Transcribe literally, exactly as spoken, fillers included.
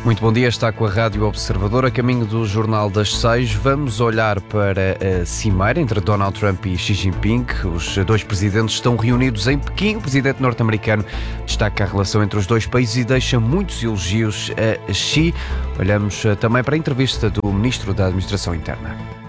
Muito bom dia, está com a Rádio Observador. A caminho do Jornal das Seis, vamos olhar para a cimeira entre Donald Trump e Xi Jinping. Os dois presidentes estão reunidos em Pequim. O presidente norte-americano destaca a relação entre os dois países e deixa muitos elogios a Xi. Olhamos também para a entrevista do ministro da Administração Interna.